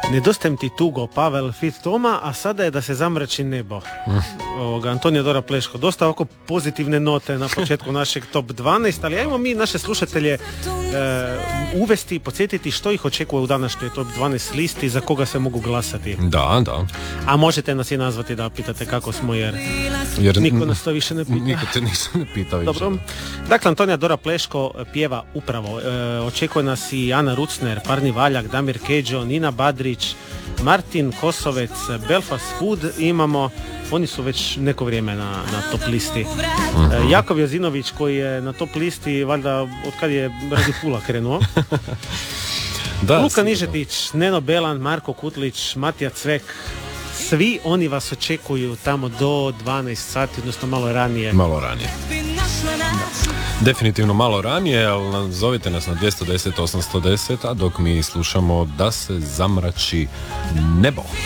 Nedostajem ti tugo, Pavel Fit Toma, a sada je da se zamrači nebo. Antonija Dora Pleško. Dosta ovako pozitivne note na početku našeg top 12, ali ajmo mi naše slušatelje uvesti i podsjetiti što ih očekuje u današnjoj top 12 listi, za koga se mogu glasati. Da. A možete nas i nazvati da pitate kako smo, jer niko nas to više ne pita. Niko te nisam ne pitao. Dobro. Dakle, Antonija Dora Pleško pjeva upravo. Očekuje nas i Ana Rucner, Parni Valjak, Damir Keđo, Nina Badrić, Martin Kosovec, Belfast Food imamo. Oni su već neko vrijeme na top listi. Jakov Jozinović koji je na top listi valjda od kad je radi Pula krenuo. Luka Nižetić, Neno Belan, Marko Kutlić, Matija Cvek. Svi oni vas očekuju tamo do 12 sati, odnosno malo ranije. Definitivno malo ranije, ali zovite nas na 210 810, a dok mi slušamo Da se zamrači nebo.